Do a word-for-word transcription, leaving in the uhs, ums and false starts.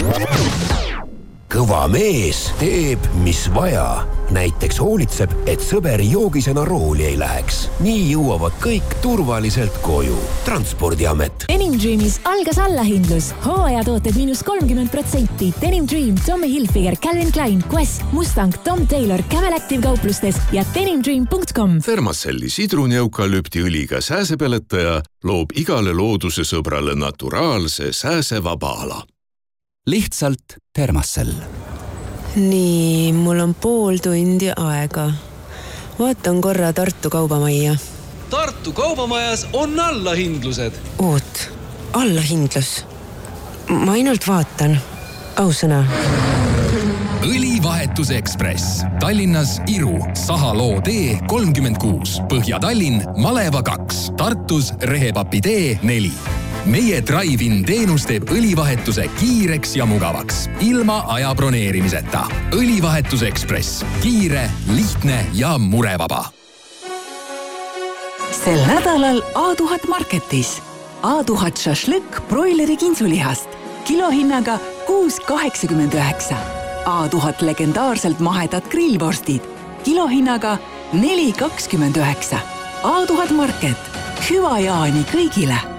Kõva mees teeb, mis vaja. Näiteks hoolitseb, et sõber joogisena rooli ei läheks. Nii jõuavad kõik turvaliselt koju. Transpordiamet. Denim Dreamis algas allahindlus. Hooajatooted miinus kolmkümmend protsenti. Denim Dream, Tommy Hilfiger, Calvin Klein, Quest, Mustang, Tom Taylor, Camel Active kauplustes ja denim dream punkt com. Thermacelli sidruneukalüpti õliga sääsepeletaja loob igale looduse sõbrale naturaalse sääsevaba ala. Lihtsalt Thermacell. Nii, mul on pool tundi aega. Vaatan korra Tartu kaubamajja. Tartu kaubamajas on allahindlused. Oot, allahindlus. Ma ainult vaatan. Ausõna. Õlivahetuse Ekspress. Tallinnas Iru, Sahaloo tee kolmkümmend kuus. Põhja-Tallinn, Maleva kaks. Tartus Rehepapi tee neli. Meie Drive-in teenus teeb õlivahetuse kiireks ja mugavaks, ilma aja broneerimiseta. Õlivahetus Ekspress. Kiire, lihtne ja murevaba. Sel nädalal A tuhat marketis. A tuhat šašlõkk broileri kintsulihast. Kilohinnaga kuus kaheksakümmend üheksa. A tuhat legendaarselt mahedad grillvorstid. Kilohinnaga neli kakskümmend üheksa. A tuhat market. Hüva jaani kõigile!